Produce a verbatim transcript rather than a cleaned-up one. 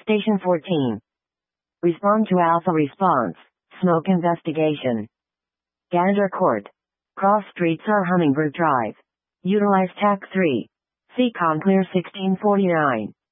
Station fourteen. Respond to Alpha response. Smoke investigation. Gander Court. Cross streets or Hummingbird Drive. Utilize T A C three. C COM clear sixteen forty-nine.